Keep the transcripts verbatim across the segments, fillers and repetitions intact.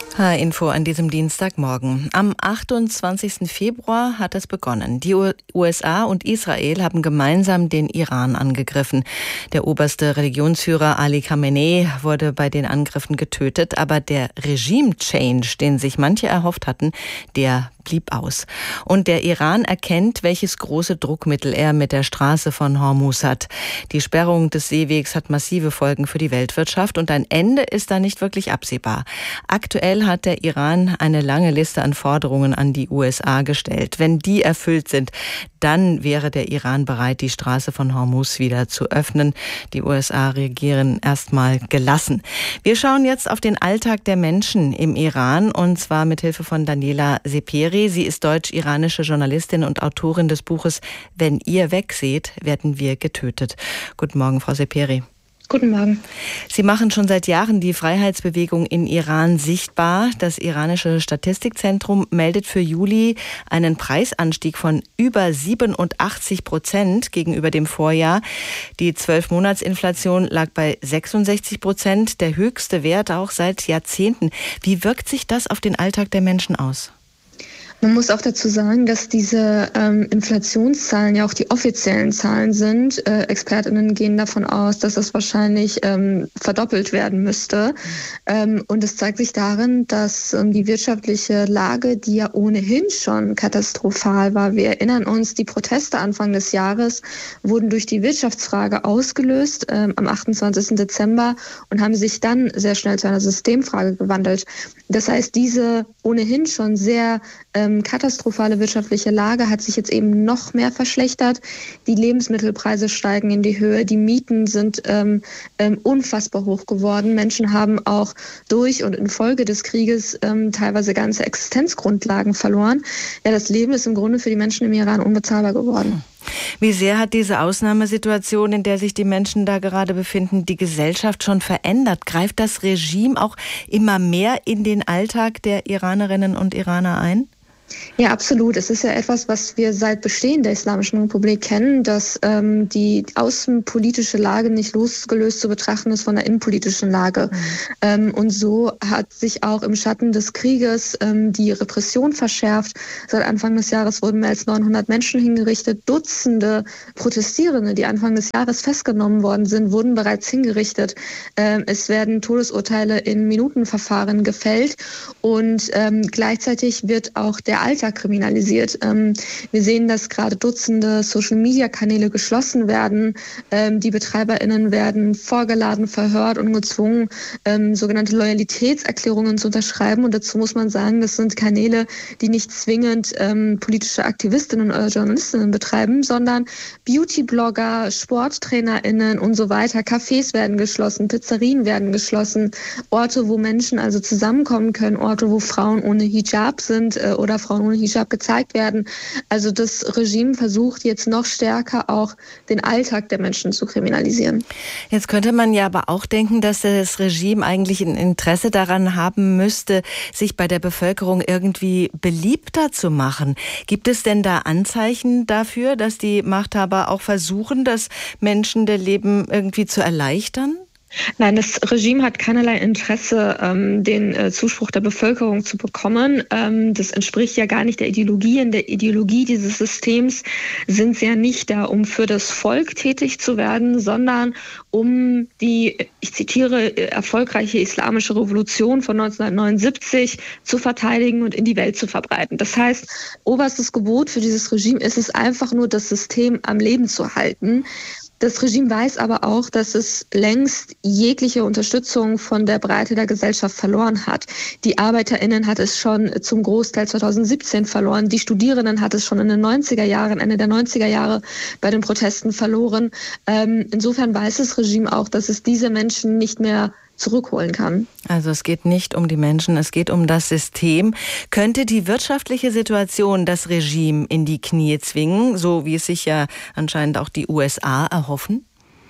H-Info an diesem Dienstagmorgen. Am achtundzwanzigsten Februar hat es begonnen. Die U S A und Israel haben gemeinsam den Iran angegriffen. Der oberste Religionsführer Ali Khamenei wurde bei den Angriffen getötet, aber der Regime-Change, den sich manche erhofft hatten, der blieb aus. Und der Iran erkennt, welches große Druckmittel er mit der Straße von Hormuz hat. Die Sperrung des Seewegs hat massive Folgen für die Weltwirtschaft und ein Ende ist da nicht wirklich absehbar. Aktuell hat der Iran eine lange Liste an Forderungen an die U S A gestellt. Wenn die erfüllt sind, dann wäre der Iran bereit, die Straße von Hormuz wieder zu öffnen. Die U S A reagieren erstmal gelassen. Wir schauen jetzt auf den Alltag der Menschen im Iran und zwar mit Hilfe von Daniela Seperi. Sie ist deutsch-iranische Journalistin und Autorin des Buches Wenn ihr wegseht, werden wir getötet. Guten Morgen, Frau Seperi. Guten Morgen. Sie machen schon seit Jahren die Freiheitsbewegung in Iran sichtbar. Das iranische Statistikzentrum meldet für Juli einen Preisanstieg von über siebenundachtzig Prozent gegenüber dem Vorjahr. Die zwölf-Monats-Inflation lag bei sechsundsechzig Prozent, der höchste Wert auch seit Jahrzehnten. Wie wirkt sich das auf den Alltag der Menschen aus? Man muss auch dazu sagen, dass diese ähm, Inflationszahlen ja auch die offiziellen Zahlen sind. Äh, ExpertInnen gehen davon aus, dass das wahrscheinlich ähm, verdoppelt werden müsste. Ähm, und es zeigt sich darin, dass ähm, die wirtschaftliche Lage, die ja ohnehin schon katastrophal war, wir erinnern uns, die Proteste Anfang des Jahres wurden durch die Wirtschaftsfrage ausgelöst ähm, am achtundzwanzigsten Dezember und haben sich dann sehr schnell zu einer Systemfrage gewandelt. Das heißt, diese ohnehin schon sehr ähm, katastrophale wirtschaftliche Lage hat sich jetzt eben noch mehr verschlechtert. Die Lebensmittelpreise steigen in die Höhe, die Mieten sind ähm, ähm, unfassbar hoch geworden. Menschen haben auch durch und infolge des Krieges ähm, teilweise ganze Existenzgrundlagen verloren. Ja, das Leben ist im Grunde für die Menschen im Iran unbezahlbar geworden. Wie sehr hat diese Ausnahmesituation, in der sich die Menschen da gerade befinden, die Gesellschaft schon verändert? Greift das Regime auch immer mehr in den Alltag der Iranerinnen und Iraner ein? Ja, absolut. Es ist ja etwas, was wir seit Bestehen der Islamischen Republik kennen, dass ähm, die außenpolitische Lage nicht losgelöst zu betrachten ist von der innenpolitischen Lage. Mhm. Ähm, und so hat sich auch im Schatten des Krieges ähm, die Repression verschärft. Seit Anfang des Jahres wurden mehr als neunhundert Menschen hingerichtet. Dutzende Protestierende, die Anfang des Jahres festgenommen worden sind, wurden bereits hingerichtet. Ähm, es werden Todesurteile in Minutenverfahren gefällt und ähm, gleichzeitig wird auch der Alltag kriminalisiert. Ähm, wir sehen, dass gerade Dutzende Social-Media-Kanäle geschlossen werden. Ähm, die BetreiberInnen werden vorgeladen, verhört und gezwungen, ähm, sogenannte Loyalitätserklärungen zu unterschreiben. Und dazu muss man sagen, das sind Kanäle, die nicht zwingend ähm, politische Aktivistinnen oder JournalistInnen betreiben, sondern Beauty-Blogger, SporttrainerInnen und so weiter. Cafés werden geschlossen, Pizzerien werden geschlossen, Orte, wo Menschen also zusammenkommen können, Orte, wo Frauen ohne Hijab sind äh, oder Frauen ohne Hijab gezeigt werden. Also das Regime versucht jetzt noch stärker auch den Alltag der Menschen zu kriminalisieren. Jetzt könnte man ja aber auch denken, dass das Regime eigentlich ein Interesse daran haben müsste, sich bei der Bevölkerung irgendwie beliebter zu machen. Gibt es denn da Anzeichen dafür, dass die Machthaber auch versuchen, das Menschen der Leben irgendwie zu erleichtern? Nein, das Regime hat keinerlei Interesse, ähm, den äh, Zuspruch der Bevölkerung zu bekommen. Ähm, das entspricht ja gar nicht der Ideologie. In der Ideologie dieses Systems sind sie ja nicht da, um für das Volk tätig zu werden, sondern um die, ich zitiere, erfolgreiche islamische Revolution von neunzehnhundertneunundsiebzig zu verteidigen und in die Welt zu verbreiten. Das heißt, oberstes Gebot für dieses Regime ist es einfach nur, das System am Leben zu halten. Das Regime weiß aber auch, dass es längst jegliche Unterstützung von der Breite der Gesellschaft verloren hat. Die ArbeiterInnen hat es schon zum Großteil zweitausendsiebzehn verloren. Die Studierenden hat es schon in den neunziger Jahren, Ende der neunziger Jahre bei den Protesten verloren. Ähm, insofern weiß das Regime auch, dass es diese Menschen nicht mehr zurückholen kann. Also es geht nicht um die Menschen, es geht um das System. Könnte die wirtschaftliche Situation das Regime in die Knie zwingen, so wie es sich ja anscheinend auch die U S A erhoffen?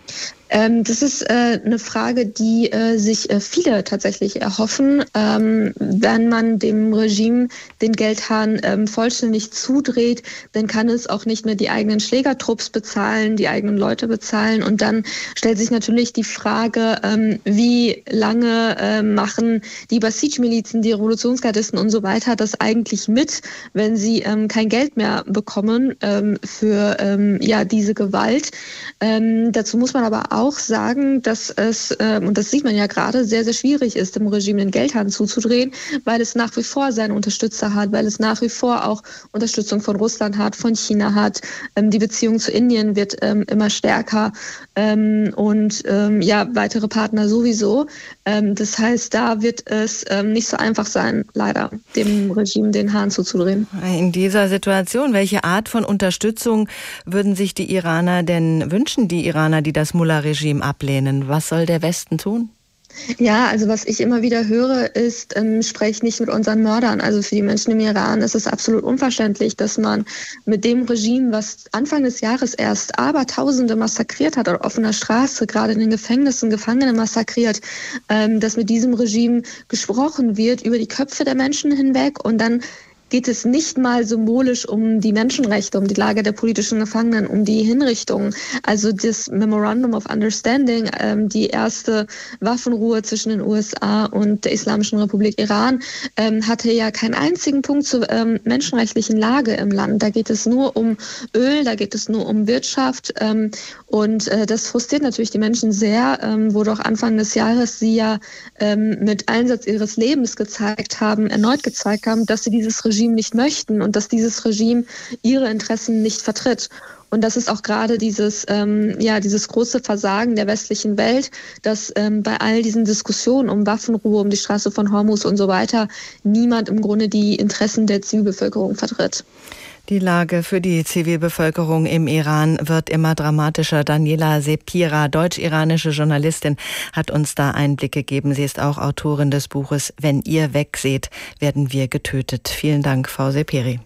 Ähm, das ist äh, eine Frage, die äh, sich äh, viele tatsächlich erhoffen. Ähm, wenn man dem Regime den Geldhahn ähm, vollständig zudreht, dann kann es auch nicht mehr die eigenen Schlägertrupps bezahlen, die eigenen Leute bezahlen. Und dann stellt sich natürlich die Frage, ähm, wie lange äh, machen die Basij-Milizen, die Revolutionsgardisten und so weiter das eigentlich mit, wenn sie ähm, kein Geld mehr bekommen ähm, für ähm, ja diese Gewalt. Ähm, dazu muss man aber auch sagen, dass es, ähm, und das sieht man ja gerade, sehr, sehr schwierig ist, dem Regime den Geldhahn zuzudrehen, weil es nach wie vor seine Unterstützer hat, weil es nach wie vor auch Unterstützung von Russland hat, von China hat. Ähm, die Beziehung zu Indien wird ähm, immer stärker ähm, und ähm, ja, weitere Partner sowieso. Ähm, das heißt, da wird es ähm, nicht so einfach sein, leider, dem Regime den Hahn zuzudrehen. In dieser Situation, welche Art von Unterstützung würden sich die Iraner denn wünschen, die Iraner, die das Mullah-Regime ablehnen? Was soll der Westen tun? Ja, also was ich immer wieder höre, ist, ähm, sprech nicht mit unseren Mördern. Also für die Menschen im Iran ist es absolut unverständlich, dass man mit dem Regime, was Anfang des Jahres erst Abertausende massakriert hat, auf offener Straße, gerade in den Gefängnissen Gefangene massakriert, ähm, dass mit diesem Regime gesprochen wird über die Köpfe der Menschen hinweg und dann geht es nicht mal symbolisch um die Menschenrechte, um die Lage der politischen Gefangenen, um die Hinrichtungen. Also das Memorandum of Understanding, ähm, die erste Waffenruhe zwischen den U S A und der Islamischen Republik Iran, ähm, hatte ja keinen einzigen Punkt zur ähm, menschenrechtlichen Lage im Land. Da geht es nur um Öl, da geht es nur um Wirtschaft ähm, und äh, das frustriert natürlich die Menschen sehr, ähm, wo doch Anfang des Jahres sie ja ähm, mit Einsatz ihres Lebens gezeigt haben, erneut gezeigt haben, dass sie dieses Regime nicht möchten und dass dieses Regime ihre Interessen nicht vertritt. Und das ist auch gerade dieses, ähm, ja, dieses große Versagen der westlichen Welt, dass ähm, bei all diesen Diskussionen um Waffenruhe, um die Straße von Hormuz und so weiter niemand im Grunde die Interessen der Zivilbevölkerung vertritt. Die Lage für die Zivilbevölkerung im Iran wird immer dramatischer. Daniela Sepira, deutsch-iranische Journalistin, hat uns da Einblick gegeben. Sie ist auch Autorin des Buches Wenn ihr wegseht, werden wir getötet. Vielen Dank, Frau Sepiri.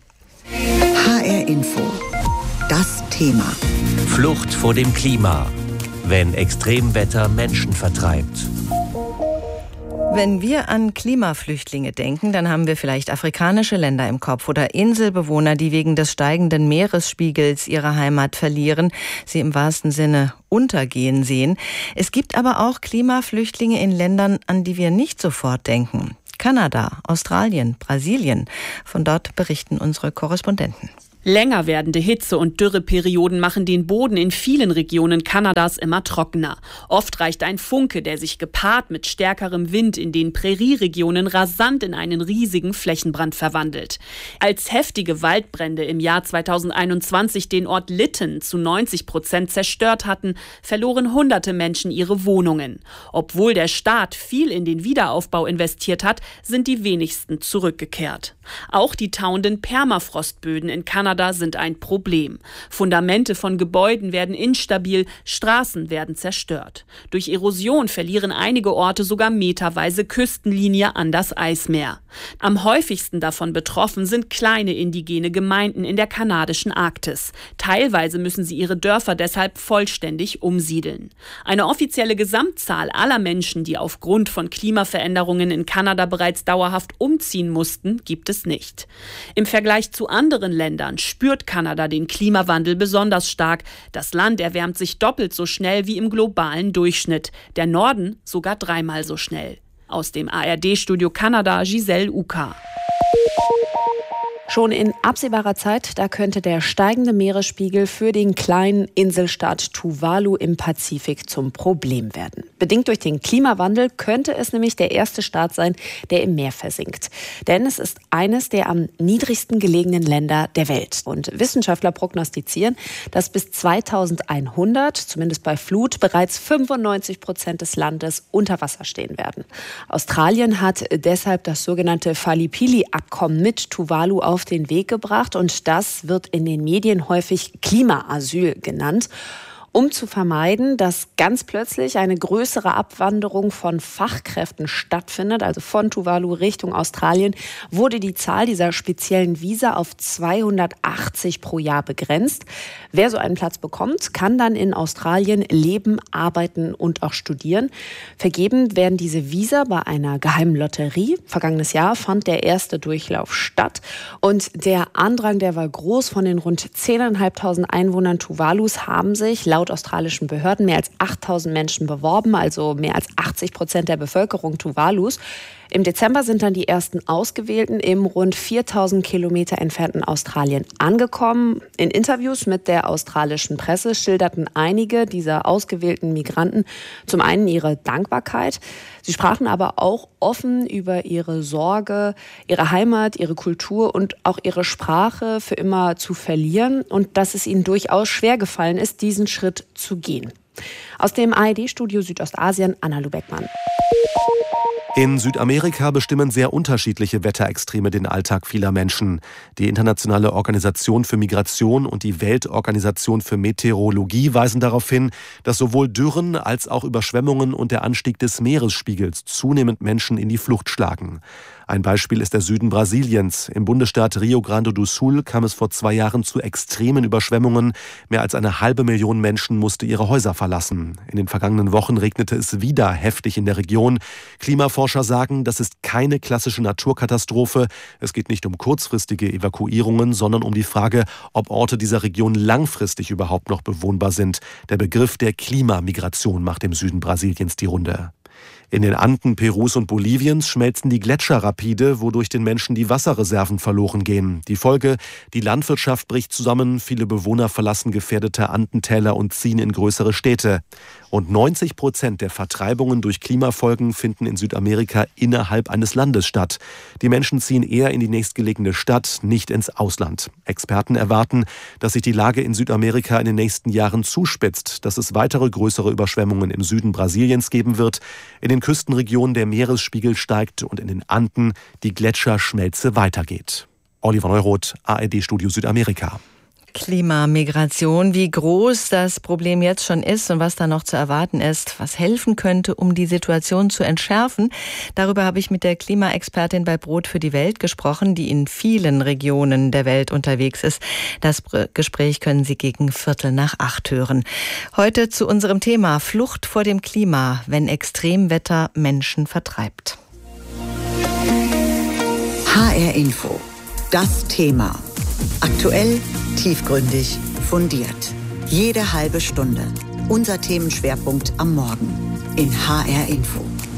H R Info. Das Thema. Flucht vor dem Klima. Wenn Extremwetter Menschen vertreibt. Wenn wir an Klimaflüchtlinge denken, dann haben wir vielleicht afrikanische Länder im Kopf oder Inselbewohner, die wegen des steigenden Meeresspiegels ihre Heimat verlieren, sie im wahrsten Sinne untergehen sehen. Es gibt aber auch Klimaflüchtlinge in Ländern, an die wir nicht sofort denken. Kanada, Australien, Brasilien. Von dort berichten unsere Korrespondenten. Länger werdende Hitze- und Dürreperioden machen den Boden in vielen Regionen Kanadas immer trockener. Oft reicht ein Funke, der sich gepaart mit stärkerem Wind in den Prärieregionen rasant in einen riesigen Flächenbrand verwandelt. Als heftige Waldbrände im Jahr zweitausendeinundzwanzig den Ort Lytton zu neunzig Prozent zerstört hatten, verloren hunderte Menschen ihre Wohnungen. Obwohl der Staat viel in den Wiederaufbau investiert hat, sind die wenigsten zurückgekehrt. Auch die tauenden Permafrostböden in Kanada sind ein Problem. Fundamente von Gebäuden werden instabil, Straßen werden zerstört. Durch Erosion verlieren einige Orte sogar meterweise Küstenlinie an das Eismeer. Am häufigsten davon betroffen sind kleine indigene Gemeinden in der kanadischen Arktis. Teilweise müssen sie ihre Dörfer deshalb vollständig umsiedeln. Eine offizielle Gesamtzahl aller Menschen, die aufgrund von Klimaveränderungen in Kanada bereits dauerhaft umziehen mussten, gibt es nicht. Im Vergleich zu anderen Ländern spürt Kanada den Klimawandel besonders stark. Das Land erwärmt sich doppelt so schnell wie im globalen Durchschnitt. Der Norden sogar dreimal so schnell. Aus dem A R D-Studio Kanada, Giselle Uka. Schon in absehbarer Zeit, da könnte der steigende Meeresspiegel für den kleinen Inselstaat Tuvalu im Pazifik zum Problem werden. Bedingt durch den Klimawandel könnte es nämlich der erste Staat sein, der im Meer versinkt. Denn es ist eines der am niedrigsten gelegenen Länder der Welt. Und Wissenschaftler prognostizieren, dass bis zweitausendeinhundert, zumindest bei Flut, bereits fünfundneunzig Prozent des Landes unter Wasser stehen werden. Australien hat deshalb das sogenannte Fallipili-Abkommen mit Tuvalu auf den Weg gebracht und das wird in den Medien häufig Klimaasyl genannt. Um zu vermeiden, dass ganz plötzlich eine größere Abwanderung von Fachkräften stattfindet, also von Tuvalu Richtung Australien, wurde die Zahl dieser speziellen Visa auf zweihundertachtzig pro Jahr begrenzt. Wer so einen Platz bekommt, kann dann in Australien leben, arbeiten und auch studieren. Vergeben werden diese Visa bei einer geheimen Lotterie. Vergangenes Jahr fand der erste Durchlauf statt und der Andrang, der war groß. Von den rund zehntausendfünfhundert Einwohnern Tuvalus haben sich laut australischen Behörden mehr als achttausend Menschen beworben, also mehr als achtzig Prozent der Bevölkerung Tuvalus. Im Dezember sind dann die ersten Ausgewählten im rund viertausend Kilometer entfernten Australien angekommen. In Interviews mit der australischen Presse schilderten einige dieser ausgewählten Migranten zum einen ihre Dankbarkeit. Sie sprachen aber auch offen über ihre Sorge, ihre Heimat, ihre Kultur und auch ihre Sprache für immer zu verlieren und dass es ihnen durchaus schwer gefallen ist, diesen Schritt zu gehen. Aus dem A R D-Studio Südostasien, Anna Lubeckmann. In Südamerika bestimmen sehr unterschiedliche Wetterextreme den Alltag vieler Menschen. Die Internationale Organisation für Migration und die Weltorganisation für Meteorologie weisen darauf hin, dass sowohl Dürren als auch Überschwemmungen und der Anstieg des Meeresspiegels zunehmend Menschen in die Flucht schlagen. Ein Beispiel ist der Süden Brasiliens. Im Bundesstaat Rio Grande do Sul kam es vor zwei Jahren zu extremen Überschwemmungen. Mehr als eine halbe Million Menschen musste ihre Häuser verlassen. In den vergangenen Wochen regnete es wieder heftig in der Region. Klimaforscher sagen, das ist keine klassische Naturkatastrophe. Es geht nicht um kurzfristige Evakuierungen, sondern um die Frage, ob Orte dieser Region langfristig überhaupt noch bewohnbar sind. Der Begriff der Klimamigration macht im Süden Brasiliens die Runde. In den Anden Perus und Boliviens schmelzen die Gletscher rapide, wodurch den Menschen die Wasserreserven verloren gehen. Die Folge: die Landwirtschaft bricht zusammen, viele Bewohner verlassen gefährdete Andentäler und ziehen in größere Städte. Und neunzig Prozent der Vertreibungen durch Klimafolgen finden in Südamerika innerhalb eines Landes statt. Die Menschen ziehen eher in die nächstgelegene Stadt, nicht ins Ausland. Experten erwarten, dass sich die Lage in Südamerika in den nächsten Jahren zuspitzt, dass es weitere größere Überschwemmungen im Süden Brasiliens geben wird, in den Küstenregionen der Meeresspiegel steigt und in den Anden die Gletscherschmelze weitergeht. Oliver Neuroth, A R D-Studio Südamerika. Klimamigration, wie groß das Problem jetzt schon ist und was da noch zu erwarten ist, was helfen könnte, um die Situation zu entschärfen. Darüber habe ich mit der Klimaexpertin bei Brot für die Welt gesprochen, die in vielen Regionen der Welt unterwegs ist. Das Gespräch können Sie gegen Viertel nach acht hören. Heute zu unserem Thema Flucht vor dem Klima, wenn Extremwetter Menschen vertreibt. H R Info, das Thema. Aktuell, tiefgründig, fundiert. Jede halbe Stunde. Unser Themenschwerpunkt am Morgen in H R Info.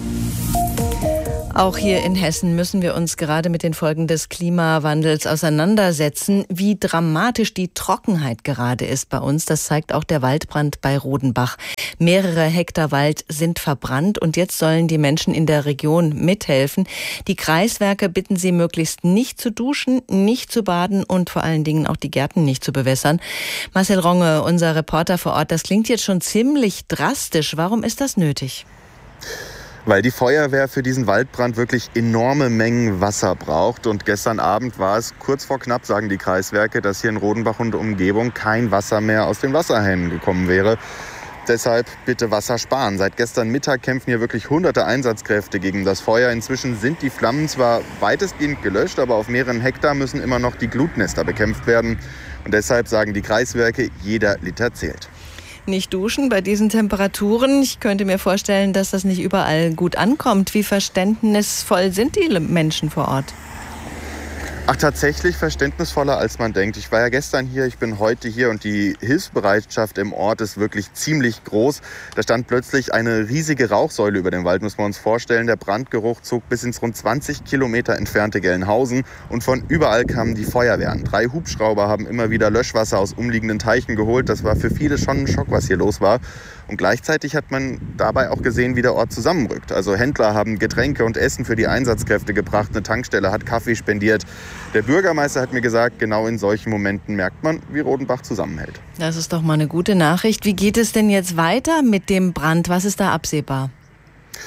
Auch hier in Hessen müssen wir uns gerade mit den Folgen des Klimawandels auseinandersetzen. Wie dramatisch die Trockenheit gerade ist bei uns, das zeigt auch der Waldbrand bei Rodenbach. Mehrere Hektar Wald sind verbrannt und jetzt sollen die Menschen in der Region mithelfen. Die Kreiswerke bitten sie, möglichst nicht zu duschen, nicht zu baden und vor allen Dingen auch die Gärten nicht zu bewässern. Marcel Ronge, unser Reporter vor Ort, das klingt jetzt schon ziemlich drastisch. Warum ist das nötig? Weil die Feuerwehr für diesen Waldbrand wirklich enorme Mengen Wasser braucht. Und gestern Abend war es kurz vor knapp, sagen die Kreiswerke, dass hier in Rodenbach und Umgebung kein Wasser mehr aus den Wasserhähnen gekommen wäre. Deshalb bitte Wasser sparen. Seit gestern Mittag kämpfen hier wirklich hunderte Einsatzkräfte gegen das Feuer. Inzwischen sind die Flammen zwar weitestgehend gelöscht, aber auf mehreren Hektar müssen immer noch die Glutnester bekämpft werden. Und deshalb sagen die Kreiswerke, jeder Liter zählt. Nicht duschen bei diesen Temperaturen. Ich könnte mir vorstellen, dass das nicht überall gut ankommt. Wie verständnisvoll sind die Menschen vor Ort? Ach, tatsächlich verständnisvoller, als man denkt. Ich war ja gestern hier, ich bin heute hier und die Hilfsbereitschaft im Ort ist wirklich ziemlich groß. Da stand plötzlich eine riesige Rauchsäule über dem Wald, muss man uns vorstellen. Der Brandgeruch zog bis ins rund zwanzig Kilometer entfernte Gelnhausen und von überall kamen die Feuerwehren. Drei Hubschrauber haben immer wieder Löschwasser aus umliegenden Teichen geholt. Das war für viele schon ein Schock, was hier los war. Und gleichzeitig hat man dabei auch gesehen, wie der Ort zusammenrückt. Also Händler haben Getränke und Essen für die Einsatzkräfte gebracht. Eine Tankstelle hat Kaffee spendiert. Der Bürgermeister hat mir gesagt, genau in solchen Momenten merkt man, wie Rodenbach zusammenhält. Das ist doch mal eine gute Nachricht. Wie geht es denn jetzt weiter mit dem Brand? Was ist da absehbar?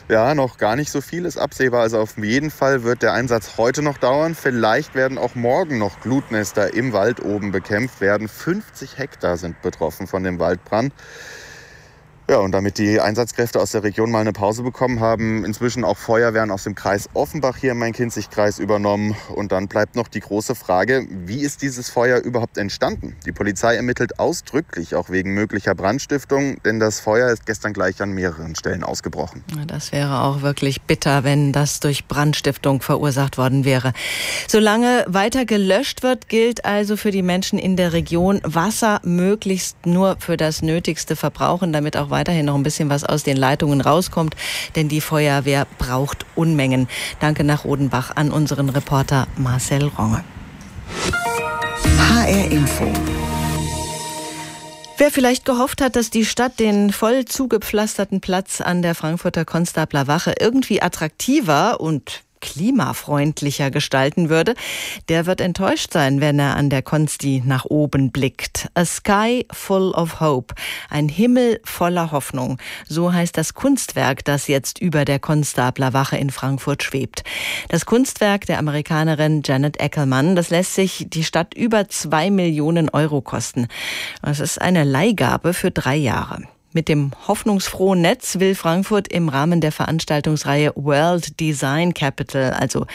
Ja, noch gar nicht so viel ist absehbar. Also auf jeden Fall wird der Einsatz heute noch dauern. Vielleicht werden auch morgen noch Glutnester im Wald oben bekämpft werden. fünfzig Hektar sind betroffen von dem Waldbrand. Ja, und damit die Einsatzkräfte aus der Region mal eine Pause bekommen, haben inzwischen auch Feuerwehren aus dem Kreis Offenbach hier im Main-Kinzig-Kreis übernommen. Und dann bleibt noch die große Frage, wie ist dieses Feuer überhaupt entstanden? Die Polizei ermittelt ausdrücklich auch wegen möglicher Brandstiftung, denn das Feuer ist gestern gleich an mehreren Stellen ausgebrochen. Das wäre auch wirklich bitter, wenn das durch Brandstiftung verursacht worden wäre. Solange weiter gelöscht wird, gilt also für die Menschen in der Region, Wasser möglichst nur für das Nötigste verbrauchen, damit auch weiterhin noch ein bisschen was aus den Leitungen rauskommt, denn die Feuerwehr braucht Unmengen. Danke nach Odenbach an unseren Reporter Marcel Ronge. H R Info. Wer vielleicht gehofft hat, dass die Stadt den voll zugepflasterten Platz an der Frankfurter Konstabler Wache irgendwie attraktiver und klimafreundlicher gestalten würde, der wird enttäuscht sein, wenn er an der Konsti nach oben blickt. A Sky Full of Hope, ein Himmel voller Hoffnung. So heißt das Kunstwerk, das jetzt über der Konstabler Wache in Frankfurt schwebt. Das Kunstwerk der Amerikanerin Janet Eckelman, das lässt sich die Stadt über zwei Millionen Euro kosten. Das ist eine Leihgabe für drei Jahre. Mit dem hoffnungsfrohen Netz will Frankfurt im Rahmen der Veranstaltungsreihe World Design Capital, also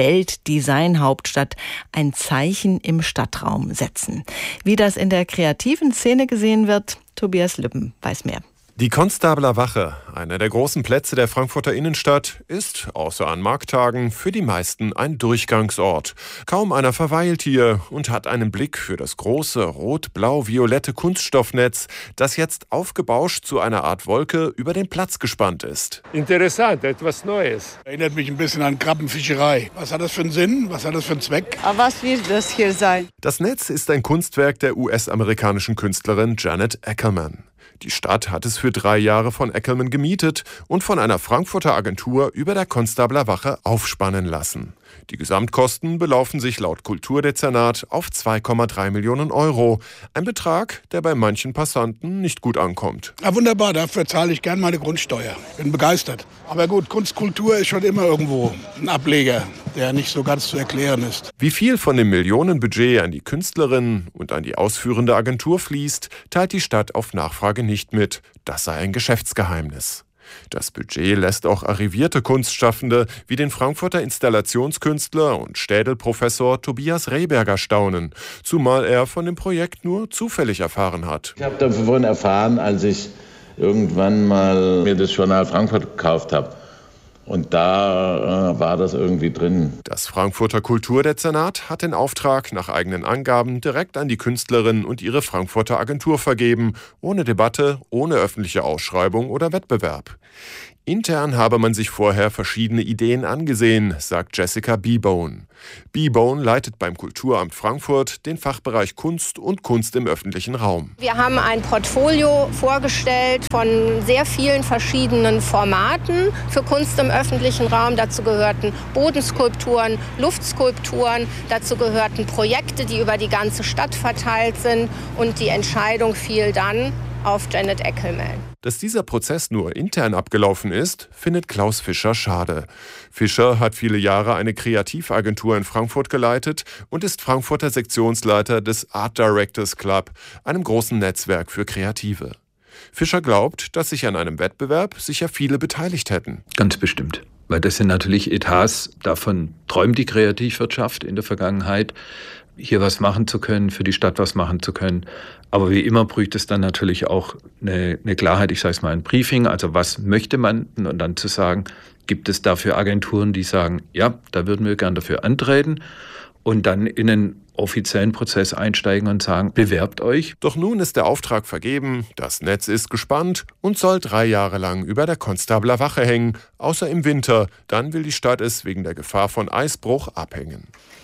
Weltdesign-Hauptstadt, ein Zeichen im Stadtraum setzen. Wie das in der kreativen Szene gesehen wird, Tobias Lübben weiß mehr. Die Konstabler Wache, einer der großen Plätze der Frankfurter Innenstadt, ist, außer an Markttagen, für die meisten ein Durchgangsort. Kaum einer verweilt hier und hat einen Blick für das große rot-blau-violette Kunststoffnetz, das jetzt aufgebauscht zu einer Art Wolke über den Platz gespannt ist. Interessant, etwas Neues. Erinnert mich ein bisschen an Krabbenfischerei. Was hat das für einen Sinn? Was hat das für einen Zweck? Aber was wird das hier sein? Das Netz ist ein Kunstwerk der U S-amerikanischen Künstlerin Janet Eckelman. Die Stadt hat es für drei Jahre von Eckelman gemietet und von einer Frankfurter Agentur über der Konstabler Wache aufspannen lassen. Die Gesamtkosten belaufen sich laut Kulturdezernat auf zwei Komma drei Millionen Euro. Ein Betrag, der bei manchen Passanten nicht gut ankommt. Ja, wunderbar, dafür zahle ich gern meine Grundsteuer. Bin begeistert. Aber gut, Kunstkultur ist schon immer irgendwo ein Ableger, der nicht so ganz zu erklären ist. Wie viel von dem Millionenbudget an die Künstlerin und an die ausführende Agentur fließt, teilt die Stadt auf Nachfrage nicht mit. Das sei ein Geschäftsgeheimnis. Das Budget lässt auch arrivierte Kunstschaffende wie den Frankfurter Installationskünstler und Städelprofessor Tobias Rehberger staunen, zumal er von dem Projekt nur zufällig erfahren hat. Ich habe davon erfahren, als ich irgendwann mal mir das Journal Frankfurt gekauft habe. Und da äh, war das irgendwie drin. Das Frankfurter Kulturdezernat hat den Auftrag nach eigenen Angaben direkt an die Künstlerin und ihre Frankfurter Agentur vergeben, ohne Debatte, ohne öffentliche Ausschreibung oder Wettbewerb. Intern habe man sich vorher verschiedene Ideen angesehen, sagt Jessica Beebone. Beebone leitet beim Kulturamt Frankfurt den Fachbereich Kunst und Kunst im öffentlichen Raum. Wir haben ein Portfolio vorgestellt von sehr vielen verschiedenen Formaten für Kunst im öffentlichen Raum. Dazu gehörten Bodenskulpturen, Luftskulpturen, dazu gehörten Projekte, die über die ganze Stadt verteilt sind. Und die Entscheidung fiel dann auf Janet Eckelman. Dass dieser Prozess nur intern abgelaufen ist, findet Klaus Fischer schade. Fischer hat viele Jahre eine Kreativagentur in Frankfurt geleitet und ist Frankfurter Sektionsleiter des Art Directors Club, einem großen Netzwerk für Kreative. Fischer glaubt, dass sich an einem Wettbewerb sicher viele beteiligt hätten. Ganz bestimmt. Weil das sind natürlich Etats, davon träumt die Kreativwirtschaft in der Vergangenheit, hier was machen zu können, für die Stadt was machen zu können. Aber wie immer bräuchte es dann natürlich auch eine, eine Klarheit, ich sage es mal ein Briefing, also was möchte man und dann zu sagen, gibt es dafür Agenturen, die sagen, ja, da würden wir gern dafür antreten und dann in einen offiziellen Prozess einsteigen und sagen, bewerbt euch. Doch nun ist der Auftrag vergeben, das Netz ist gespannt und soll drei Jahre lang über der Konstabler Wache hängen, außer im Winter, dann will die Stadt es wegen der Gefahr von Eisbruch abhängen.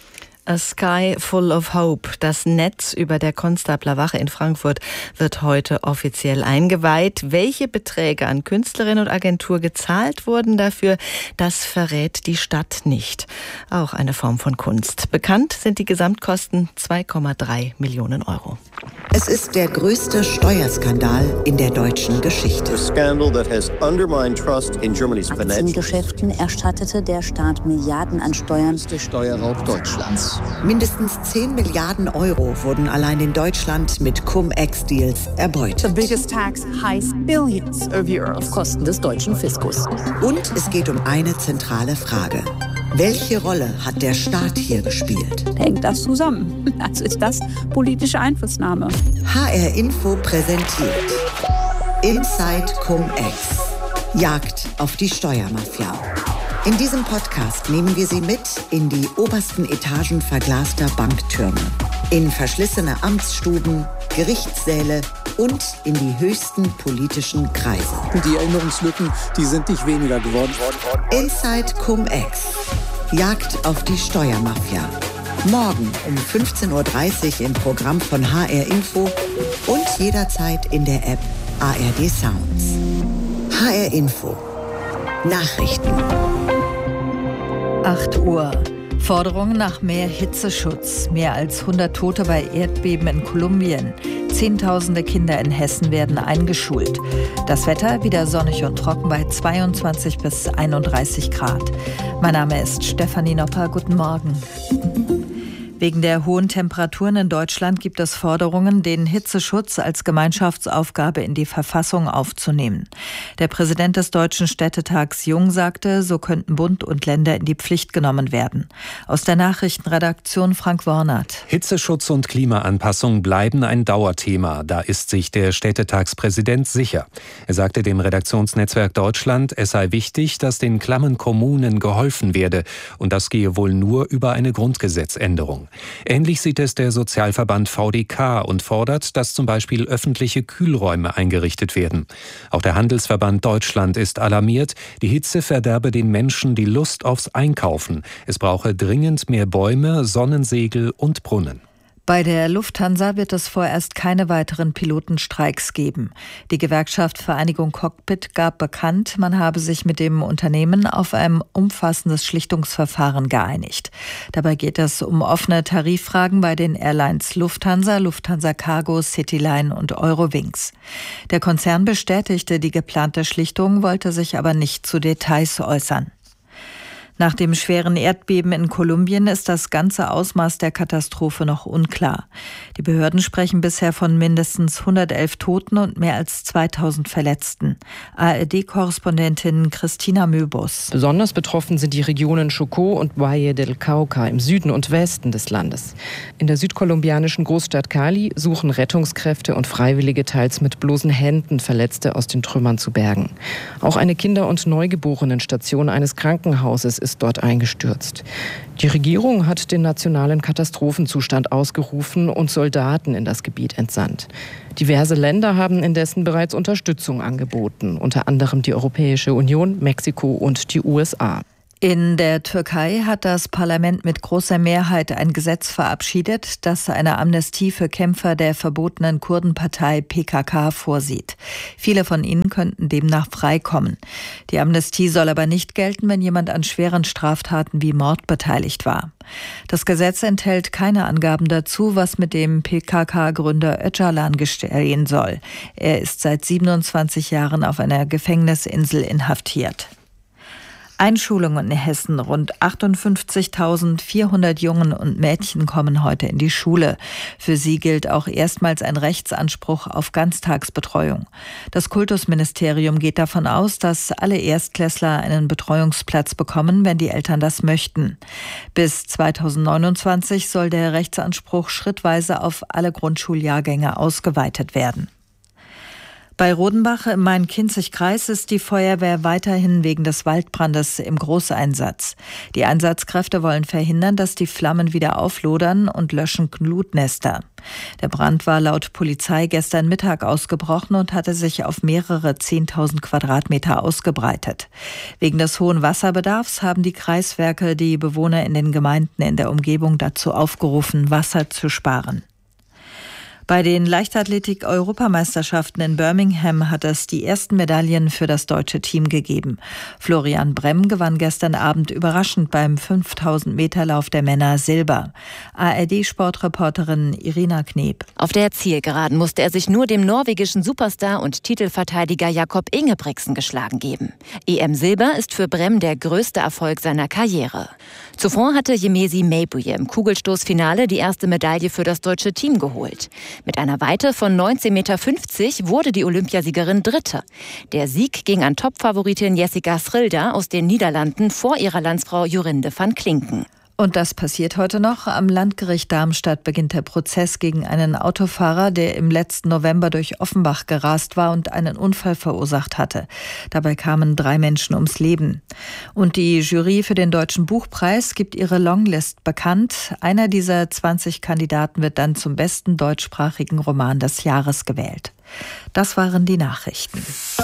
A Sky Full of Hope. Das Netz über der Konstabler Wache in Frankfurt wird heute offiziell eingeweiht. Welche Beträge an Künstlerin und Agentur gezahlt wurden dafür, das verrät die Stadt nicht. Auch eine Form von Kunst. Bekannt sind die Gesamtkosten zwei Komma drei Millionen Euro. Es ist der größte Steuerskandal in der deutschen Geschichte. Aktiengeschäften erstattete der Staat Milliarden an Steuern. Der Steuerraub Deutschlands. Mindestens zehn Milliarden Euro wurden allein in Deutschland mit Cum-Ex-Deals erbeutet. The biggest tax heist billions of euros auf Kosten des deutschen Fiskus. Und es geht um eine zentrale Frage. Welche Rolle hat der Staat hier gespielt? Hängt das zusammen? Also ist das politische Einflussnahme. H R Info präsentiert Inside Cum-Ex. Jagd auf die Steuermafia. In diesem Podcast nehmen wir Sie mit in die obersten Etagen verglaster Banktürme, in verschlissene Amtsstuben, Gerichtssäle und in die höchsten politischen Kreise. Die Erinnerungslücken, die sind nicht weniger geworden. Inside Cum-Ex. Jagd auf die Steuermafia. Morgen um fünfzehn Uhr dreißig im Programm von H R Info und jederzeit in der App A R D Sounds. H R Info. Nachrichten. acht Uhr. Forderungen nach mehr Hitzeschutz. Mehr als hundert Tote bei Erdbeben in Kolumbien. Zehntausende Kinder in Hessen werden eingeschult. Das Wetter wieder sonnig und trocken bei zweiundzwanzig bis einunddreißig Grad. Mein Name ist Stefanie Nopper. Guten Morgen. Wegen der hohen Temperaturen in Deutschland gibt es Forderungen, den Hitzeschutz als Gemeinschaftsaufgabe in die Verfassung aufzunehmen. Der Präsident des Deutschen Städtetags Jung sagte, so könnten Bund und Länder in die Pflicht genommen werden. Aus der Nachrichtenredaktion Frank Wornert. Hitzeschutz und Klimaanpassung bleiben ein Dauerthema. Da ist sich der Städtetagspräsident sicher. Er sagte dem Redaktionsnetzwerk Deutschland, es sei wichtig, dass den klammen Kommunen geholfen werde. Und das gehe wohl nur über eine Grundgesetzänderung. Ähnlich sieht es der Sozialverband V D K und fordert, dass zum Beispiel öffentliche Kühlräume eingerichtet werden. Auch der Handelsverband Deutschland ist alarmiert. Die Hitze verderbe den Menschen die Lust aufs Einkaufen. Es brauche dringend mehr Bäume, Sonnensegel und Brunnen. Bei der Lufthansa wird es vorerst keine weiteren Pilotenstreiks geben. Die Gewerkschaft Vereinigung Cockpit gab bekannt, man habe sich mit dem Unternehmen auf ein umfassendes Schlichtungsverfahren geeinigt. Dabei geht es um offene Tariffragen bei den Airlines Lufthansa, Lufthansa Cargo, Cityline und Eurowings. Der Konzern bestätigte die geplante Schlichtung, wollte sich aber nicht zu Details äußern. Nach dem schweren Erdbeben in Kolumbien ist das ganze Ausmaß der Katastrophe noch unklar. Die Behörden sprechen bisher von mindestens hundertelf Toten und mehr als zweitausend Verletzten. A R D-Korrespondentin Christina Möbus. Besonders betroffen sind die Regionen Chocó und Valle del Cauca im Süden und Westen des Landes. In der südkolumbianischen Großstadt Cali suchen Rettungskräfte und Freiwillige teils mit bloßen Händen Verletzte aus den Trümmern zu bergen. Auch eine Kinder- und Neugeborenenstation eines Krankenhauses ist dort eingestürzt. Die Regierung hat den nationalen Katastrophenzustand ausgerufen und Soldaten in das Gebiet entsandt. Diverse Länder haben indessen bereits Unterstützung angeboten, unter anderem die Europäische Union, Mexiko und die U S A. In der Türkei hat das Parlament mit großer Mehrheit ein Gesetz verabschiedet, das eine Amnestie für Kämpfer der verbotenen Kurdenpartei P K K vorsieht. Viele von ihnen könnten demnach freikommen. Die Amnestie soll aber nicht gelten, wenn jemand an schweren Straftaten wie Mord beteiligt war. Das Gesetz enthält keine Angaben dazu, was mit dem P K K-Gründer Öcalan geschehen soll. Er ist seit siebenundzwanzig Jahren auf einer Gefängnisinsel inhaftiert. Einschulungen in Hessen. Rund achtundfünfzigtausendvierhundert Jungen und Mädchen kommen heute in die Schule. Für sie gilt auch erstmals ein Rechtsanspruch auf Ganztagsbetreuung. Das Kultusministerium geht davon aus, dass alle Erstklässler einen Betreuungsplatz bekommen, wenn die Eltern das möchten. Bis zweitausendneunundzwanzig soll der Rechtsanspruch schrittweise auf alle Grundschuljahrgänge ausgeweitet werden. Bei Rodenbach im Main-Kinzig-Kreis ist die Feuerwehr weiterhin wegen des Waldbrandes im Großeinsatz. Die Einsatzkräfte wollen verhindern, dass die Flammen wieder auflodern und löschen Glutnester. Der Brand war laut Polizei gestern Mittag ausgebrochen und hatte sich auf mehrere zehntausend Quadratmeter ausgebreitet. Wegen des hohen Wasserbedarfs haben die Kreiswerke die Bewohner in den Gemeinden in der Umgebung dazu aufgerufen, Wasser zu sparen. Bei den Leichtathletik-Europameisterschaften in Birmingham hat es die ersten Medaillen für das deutsche Team gegeben. Florian Bremm gewann gestern Abend überraschend beim fünftausend Meter Lauf der Männer Silber. A R D-Sportreporterin Irina Kneb. Auf der Zielgeraden musste er sich nur dem norwegischen Superstar und Titelverteidiger Jakob Ingebrigtsen geschlagen geben. E M-Silber ist für Bremm der größte Erfolg seiner Karriere. Zuvor hatte Yemesi Meibuye im Kugelstoßfinale die erste Medaille für das deutsche Team geholt. Mit einer Weite von neunzehn Komma fünfzig Meter wurde die Olympiasiegerin Dritte. Der Sieg ging an Topfavoritin Jessica Schrilder aus den Niederlanden vor ihrer Landsfrau Jorinde van Klinken. Und das passiert heute noch. Am Landgericht Darmstadt beginnt der Prozess gegen einen Autofahrer, der im letzten November durch Offenbach gerast war und einen Unfall verursacht hatte. Dabei kamen drei Menschen ums Leben. Und die Jury für den Deutschen Buchpreis gibt ihre Longlist bekannt. Einer dieser zwanzig Kandidaten wird dann zum besten deutschsprachigen Roman des Jahres gewählt. Das waren die Nachrichten.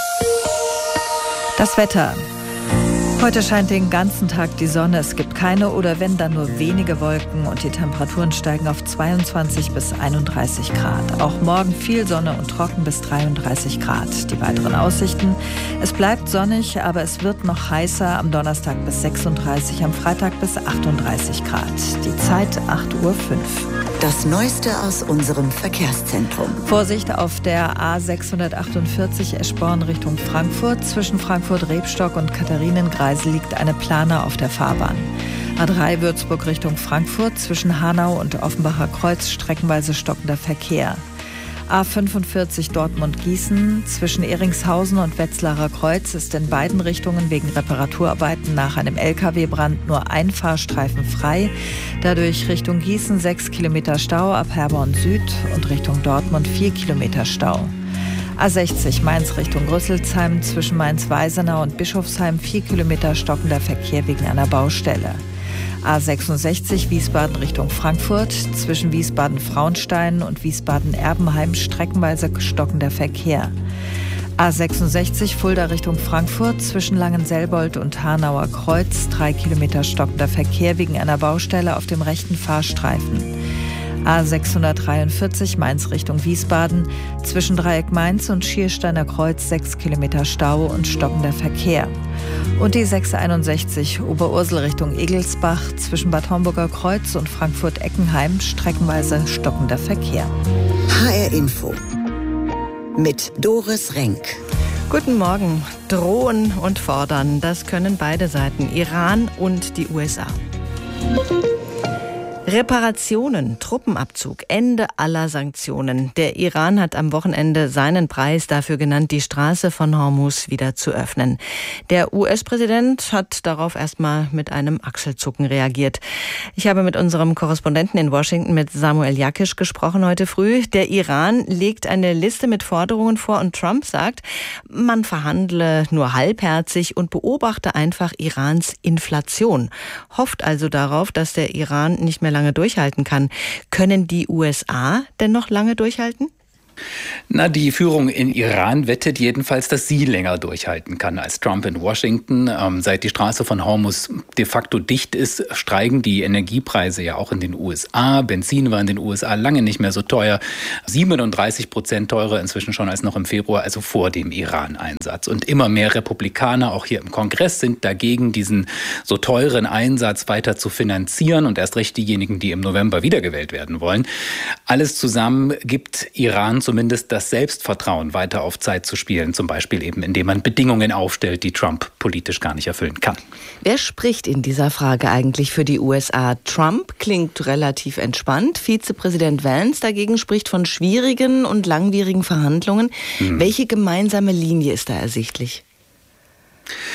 Das Wetter. Heute scheint den ganzen Tag die Sonne. Es gibt keine oder wenn dann nur wenige Wolken und die Temperaturen steigen auf zweiundzwanzig bis einunddreißig Grad. Auch morgen viel Sonne und trocken bis dreiunddreißig Grad. Die weiteren Aussichten: Es bleibt sonnig, aber es wird noch heißer. Am Donnerstag bis sechsunddreißig, am Freitag bis achtunddreißig Grad. Die Zeit acht Uhr fünf. Das Neueste aus unserem Verkehrszentrum. Vorsicht auf der A sechshundertachtundvierzig Eschborn Richtung Frankfurt. Zwischen Frankfurt-Rebstock und Katharinenkreisel liegt eine Plane auf der Fahrbahn. A drei Würzburg Richtung Frankfurt. Zwischen Hanau und Offenbacher Kreuz streckenweise stockender Verkehr. A fünfundvierzig Dortmund-Gießen. Zwischen Eringshausen und Wetzlarer Kreuz ist in beiden Richtungen wegen Reparaturarbeiten nach einem L K W-Brand nur ein Fahrstreifen frei. Dadurch Richtung Gießen sechs Kilometer Stau, ab Herborn Süd und Richtung Dortmund vier Kilometer Stau. A sechzig Mainz Richtung Rüsselsheim. Zwischen Mainz-Weisenau und Bischofsheim vier Kilometer stockender Verkehr wegen einer Baustelle. A sechsundsechzig Wiesbaden Richtung Frankfurt. Zwischen Wiesbaden-Frauenstein und Wiesbaden-Erbenheim streckenweise stockender Verkehr. A sechsundsechzig Fulda Richtung Frankfurt. Zwischen Langenselbold und Hanauer Kreuz drei Kilometer stockender Verkehr wegen einer Baustelle auf dem rechten Fahrstreifen. A sechshundertdreiundvierzig Mainz Richtung Wiesbaden. Zwischen Dreieck Mainz und Schiersteiner Kreuz sechs Kilometer Stau und stockender Verkehr. Und die sechshunderteinundsechzig Oberursel Richtung Egelsbach. Zwischen Bad Homburger Kreuz und Frankfurt-Eckenheim streckenweise stockender Verkehr. H R Info mit Doris Renk. Guten Morgen. Drohen und fordern, das können beide Seiten, Iran und die U S A. Reparationen, Truppenabzug, Ende aller Sanktionen. Der Iran hat am Wochenende seinen Preis dafür genannt, die Straße von Hormuz wieder zu öffnen. Der U S-Präsident hat darauf erstmal mit einem Achselzucken reagiert. Ich habe mit unserem Korrespondenten in Washington, mit Samuel Jakisch, gesprochen heute früh. Der Iran legt eine Liste mit Forderungen vor und Trump sagt, man verhandle nur halbherzig und beobachte einfach Irans Inflation. Hofft also darauf, dass der Iran nicht mehr lange durchhalten kann. Können die U S A denn noch lange durchhalten? Na, die Führung in Iran wettet jedenfalls, dass sie länger durchhalten kann als Trump in Washington. Ähm, seit die Straße von Hormuz de facto dicht ist, steigen die Energiepreise ja auch in den U S A. Benzin war in den U S A lange nicht mehr so teuer. siebenunddreißig Prozent teurer inzwischen schon als noch im Februar, also vor dem Iran-Einsatz. Und immer mehr Republikaner, auch hier im Kongress, sind dagegen, diesen so teuren Einsatz weiter zu finanzieren. Und erst recht diejenigen, die im November wiedergewählt werden wollen. Alles zusammen gibt Iran zumindest das Selbstvertrauen, weiter auf Zeit zu spielen. Zum Beispiel eben, indem man Bedingungen aufstellt, die Trump politisch gar nicht erfüllen kann. Wer spricht in dieser Frage eigentlich für die U S A? Trump klingt relativ entspannt. Vizepräsident Vance dagegen spricht von schwierigen und langwierigen Verhandlungen. Hm. Welche gemeinsame Linie ist da ersichtlich?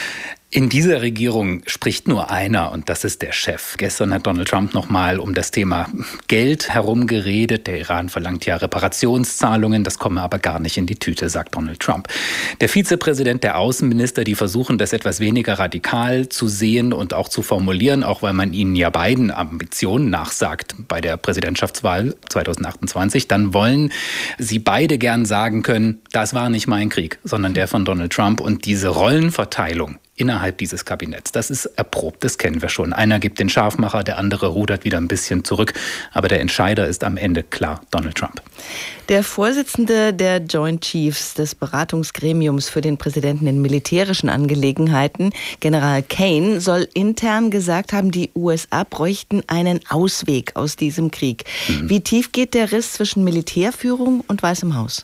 In dieser Regierung spricht nur einer und das ist der Chef. Gestern hat Donald Trump nochmal um das Thema Geld herumgeredet. Der Iran verlangt ja Reparationszahlungen, das komme aber gar nicht in die Tüte, sagt Donald Trump. Der Vizepräsident, der Außenminister, die versuchen das etwas weniger radikal zu sehen und auch zu formulieren, auch weil man ihnen ja beiden Ambitionen nachsagt bei der Präsidentschaftswahl zweitausendachtundzwanzig. Dann wollen sie beide gern sagen können, das war nicht mein Krieg, sondern der von Donald Trump. Und diese Rollenverteilung innerhalb dieses Kabinetts, das ist erprobt, das kennen wir schon. Einer gibt den Scharfmacher, der andere rudert wieder ein bisschen zurück. Aber der Entscheider ist am Ende klar Donald Trump. Der Vorsitzende der Joint Chiefs, des Beratungsgremiums für den Präsidenten in militärischen Angelegenheiten, General Kane, soll intern gesagt haben, die U S A bräuchten einen Ausweg aus diesem Krieg. Mhm. Wie tief geht der Riss zwischen Militärführung und Weißem Haus?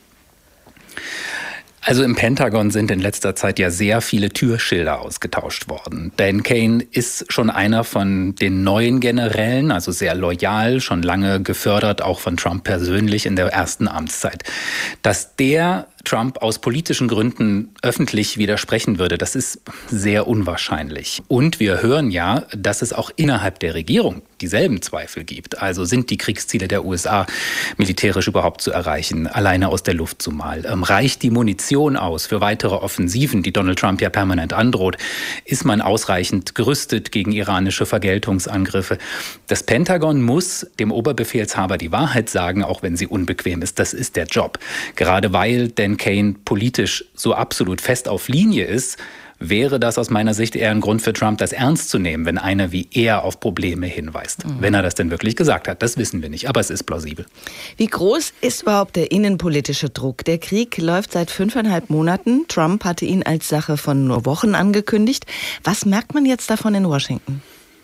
Also im Pentagon sind in letzter Zeit ja sehr viele Türschilder ausgetauscht worden. Dan Kane ist schon einer von den neuen Generälen, also sehr loyal, schon lange gefördert, auch von Trump persönlich in der ersten Amtszeit. Dass der Trump aus politischen Gründen öffentlich widersprechen würde, das ist sehr unwahrscheinlich. Und wir hören ja, dass es auch innerhalb der Regierung dieselben Zweifel gibt. Also sind die Kriegsziele der U S A militärisch überhaupt zu erreichen, alleine aus der Luft zumal? Ähm, reicht die Munition aus für weitere Offensiven, die Donald Trump ja permanent androht? Ist man ausreichend gerüstet gegen iranische Vergeltungsangriffe? Das Pentagon muss dem Oberbefehlshaber die Wahrheit sagen, auch wenn sie unbequem ist. Das ist der Job. Gerade weil Dan Kane politisch so absolut fest auf Linie ist, wäre das aus meiner Sicht eher ein Grund für Trump, das ernst zu nehmen, wenn einer wie er auf Probleme hinweist. Mhm. Wenn er das denn wirklich gesagt hat, das wissen wir nicht, aber es ist plausibel. Wie groß ist überhaupt der innenpolitische Druck? Der Krieg läuft seit fünfeinhalb Monaten. Trump hatte ihn als Sache von nur Wochen angekündigt. Was merkt man jetzt davon in Washington?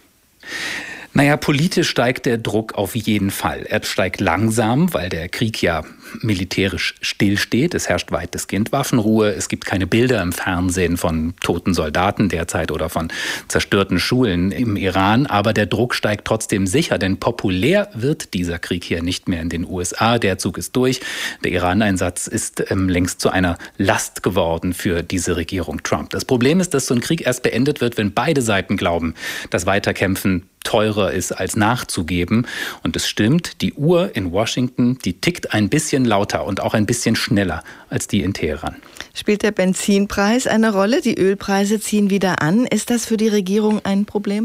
Naja, politisch steigt der Druck auf jeden Fall. Er steigt langsam, weil der Krieg ja militärisch stillsteht. Es herrscht weitestgehend Waffenruhe. Es gibt keine Bilder im Fernsehen von toten Soldaten derzeit oder von zerstörten Schulen im Iran. Aber der Druck steigt trotzdem sicher, denn populär wird dieser Krieg hier nicht mehr in den U S A. Der Zug ist durch. Der Iran-Einsatz ist ähm, längst zu einer Last geworden für diese Regierung Trump. Das Problem ist, dass so ein Krieg erst beendet wird, wenn beide Seiten glauben, dass Weiterkämpfen teurer ist als nachzugeben. Und es stimmt, die Uhr in Washington, die tickt ein bisschen lauter und auch ein bisschen schneller als die in Teheran. Spielt der Benzinpreis eine Rolle? Die Ölpreise ziehen wieder an. Ist das für die Regierung ein Problem?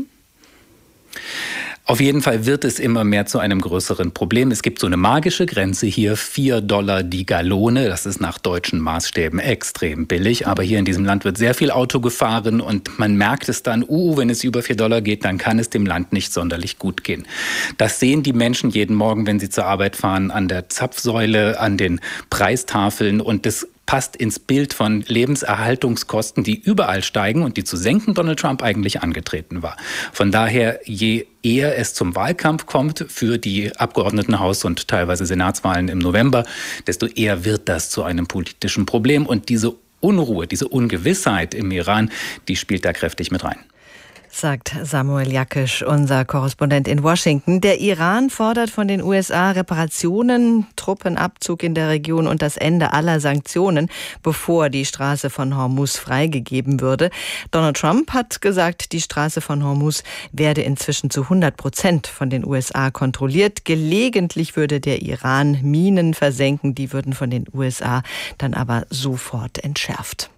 Auf jeden Fall wird es immer mehr zu einem größeren Problem. Es gibt so eine magische Grenze hier, vier Dollar die Gallone. Das ist nach deutschen Maßstäben extrem billig. Aber hier in diesem Land wird sehr viel Auto gefahren und man merkt es dann, uh, wenn es über vier Dollar geht, dann kann es dem Land nicht sonderlich gut gehen. Das sehen die Menschen jeden Morgen, wenn sie zur Arbeit fahren, an der Zapfsäule, an den Preistafeln und das passt ins Bild von Lebenserhaltungskosten, die überall steigen und die zu senken Donald Trump eigentlich angetreten war. Von daher, je eher es zum Wahlkampf kommt für die Abgeordnetenhaus- und teilweise Senatswahlen im November, desto eher wird das zu einem politischen Problem. Und diese Unruhe, diese Ungewissheit im Iran, die spielt da kräftig mit rein. Sagt Samuel Jakisch, unser Korrespondent in Washington. Der Iran fordert von den U S A Reparationen, Truppenabzug in der Region und das Ende aller Sanktionen, bevor die Straße von Hormuz freigegeben würde. Donald Trump hat gesagt, die Straße von Hormuz werde inzwischen zu hundert Prozent von den U S A kontrolliert. Gelegentlich würde der Iran Minen versenken, die würden von den U S A dann aber sofort entschärft.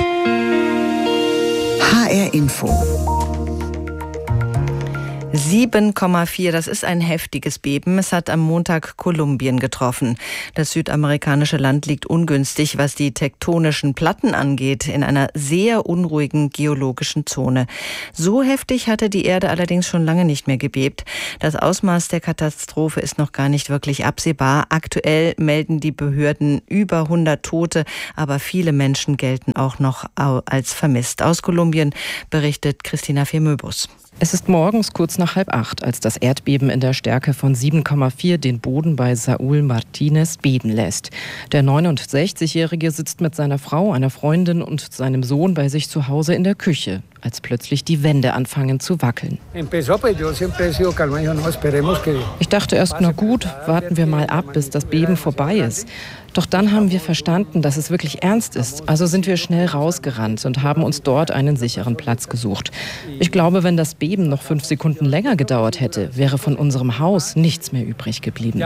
H R Info. sieben Komma vier, das ist ein heftiges Beben. Es hat am Montag Kolumbien getroffen. Das südamerikanische Land liegt ungünstig, was die tektonischen Platten angeht, in einer sehr unruhigen geologischen Zone. So heftig hatte die Erde allerdings schon lange nicht mehr gebebt. Das Ausmaß der Katastrophe ist noch gar nicht wirklich absehbar. Aktuell melden die Behörden über hundert Tote, aber viele Menschen gelten auch noch als vermisst. Aus Kolumbien berichtet Christina Firmöbus. Es ist morgens kurz nach halb acht, als das Erdbeben in der Stärke von sieben Komma vier den Boden bei Saúl Martínez beben lässt. Der neunundsechzigjährige sitzt mit seiner Frau, einer Freundin und seinem Sohn bei sich zu Hause in der Küche. als plötzlich die Wände anfangen zu wackeln. Ich dachte erst, na gut, warten wir mal ab, bis das Beben vorbei ist. Doch dann haben wir verstanden, dass es wirklich ernst ist. Also sind wir schnell rausgerannt und haben uns dort einen sicheren Platz gesucht. Ich glaube, wenn das Beben noch fünf Sekunden länger gedauert hätte, wäre von unserem Haus nichts mehr übrig geblieben.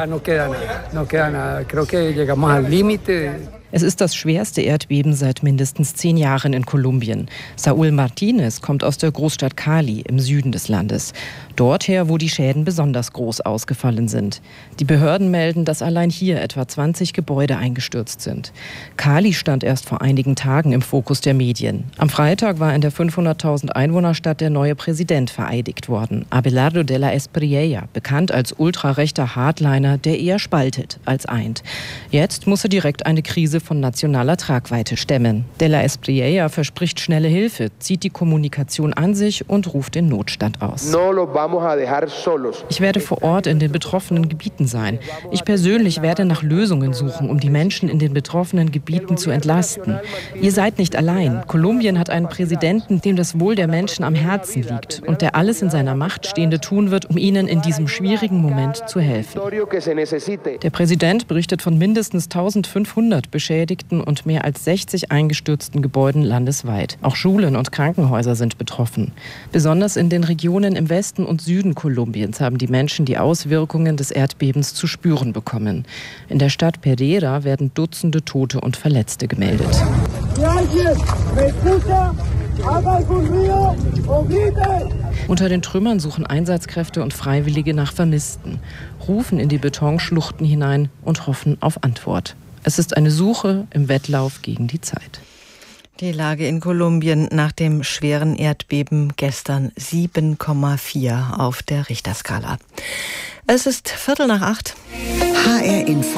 Es ist das schwerste Erdbeben seit mindestens zehn Jahren in Kolumbien. Saúl Martínez kommt aus der Großstadt Cali im Süden des Landes. Dorther, wo die Schäden besonders groß ausgefallen sind. Die Behörden melden, dass allein hier etwa zwanzig Gebäude eingestürzt sind. Cali stand erst vor einigen Tagen im Fokus der Medien. Am Freitag war in der fünfhunderttausend Einwohnerstadt der neue Präsident vereidigt worden, Abelardo de la Espriella, bekannt als ultrarechter Hardliner, der eher spaltet als eint. Jetzt muss er direkt eine Krise von nationaler Tragweite stemmen. De la Espriella verspricht schnelle Hilfe, zieht die Kommunikation an sich und ruft den Notstand aus. Ich werde vor Ort in den betroffenen Gebieten sein. Ich persönlich werde nach Lösungen suchen, um die Menschen in den betroffenen Gebieten zu entlasten. Ihr seid nicht allein. Kolumbien hat einen Präsidenten, dem das Wohl der Menschen am Herzen liegt und der alles in seiner Macht Stehende tun wird, um ihnen in diesem schwierigen Moment zu helfen. Der Präsident berichtet von mindestens eintausendfünfhundert Beschädigten und mehr als sechzig eingestürzten Gebäuden landesweit. Auch Schulen und Krankenhäuser sind betroffen. Besonders in den Regionen im Westen und Süden Kolumbiens haben die Menschen die Auswirkungen des Erdbebens zu spüren bekommen. In der Stadt Pereira werden Dutzende Tote und Verletzte gemeldet. Unter den Trümmern suchen Einsatzkräfte und Freiwillige nach Vermissten, rufen in die Betonschluchten hinein und hoffen auf Antwort. Es ist eine Suche im Wettlauf gegen die Zeit. Die Lage in Kolumbien nach dem schweren Erdbeben gestern sieben Komma vier auf der Richterskala. Es ist Viertel nach acht. H R Info.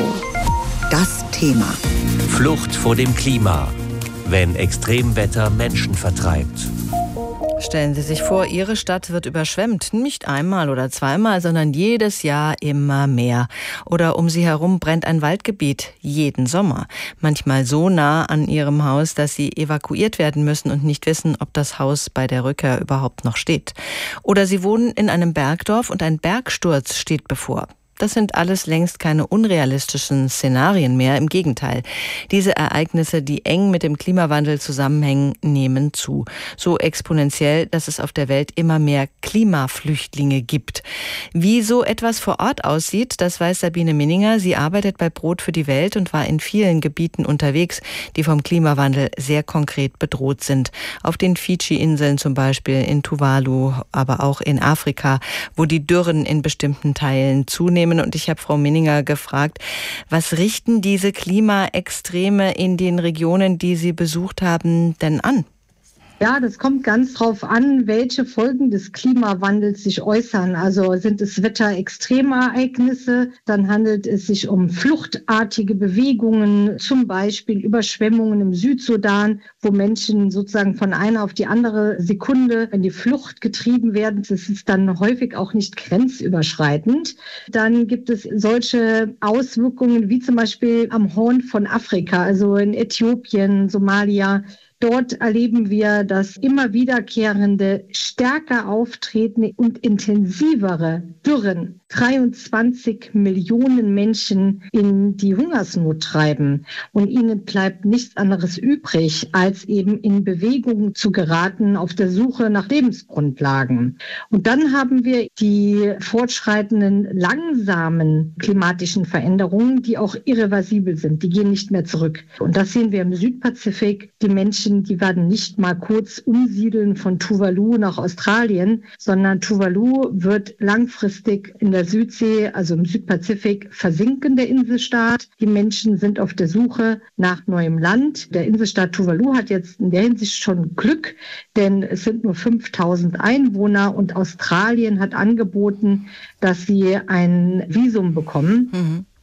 Das Thema. Flucht vor dem Klima. Wenn Extremwetter Menschen vertreibt. Stellen Sie sich vor, Ihre Stadt wird überschwemmt. Nicht einmal oder zweimal, sondern jedes Jahr immer mehr. Oder um Sie herum brennt ein Waldgebiet. Jeden Sommer. Manchmal so nah an Ihrem Haus, dass Sie evakuiert werden müssen und nicht wissen, ob das Haus bei der Rückkehr überhaupt noch steht. Oder Sie wohnen in einem Bergdorf und ein Bergsturz steht bevor. Das sind alles längst keine unrealistischen Szenarien mehr. Im Gegenteil. Diese Ereignisse, die eng mit dem Klimawandel zusammenhängen, nehmen zu. So exponentiell, dass es auf der Welt immer mehr Klimaflüchtlinge gibt. Wie so etwas vor Ort aussieht, das weiß Sabine Minninger. Sie arbeitet bei Brot für die Welt und war in vielen Gebieten unterwegs, die vom Klimawandel sehr konkret bedroht sind. Auf den Fidschi-Inseln zum Beispiel, in Tuvalu, aber auch in Afrika, wo die Dürren in bestimmten Teilen zunehmen. Und ich habe Frau Minninger gefragt, was richten diese Klimaextreme in den Regionen, die Sie besucht haben, denn an? Ja, das kommt ganz drauf an, welche Folgen des Klimawandels sich äußern. Also sind es Wetterextremereignisse, dann handelt es sich um fluchtartige Bewegungen, zum Beispiel Überschwemmungen im Südsudan, wo Menschen sozusagen von einer auf die andere Sekunde in die Flucht getrieben werden. Das ist dann häufig auch nicht grenzüberschreitend. Dann gibt es solche Auswirkungen wie zum Beispiel am Horn von Afrika, also in Äthiopien, Somalia. Dort erleben wir, dass immer wiederkehrende, stärker auftretende und intensivere Dürren dreiundzwanzig Millionen Menschen in die Hungersnot treiben. Und ihnen bleibt nichts anderes übrig, als eben in Bewegung zu geraten auf der Suche nach Lebensgrundlagen. Und dann haben wir die fortschreitenden, langsamen klimatischen Veränderungen, die auch irreversibel sind. Die gehen nicht mehr zurück. Und das sehen wir im Südpazifik. Die Menschen, die werden nicht mal kurz umsiedeln von Tuvalu nach Australien, sondern Tuvalu wird langfristig in der Südsee, also im Südpazifik, versinken, der Inselstaat. Die Menschen sind auf der Suche nach neuem Land. Der Inselstaat Tuvalu hat jetzt in der Hinsicht schon Glück, denn es sind nur fünftausend Einwohner und Australien hat angeboten, dass sie ein Visum bekommen. Mhm.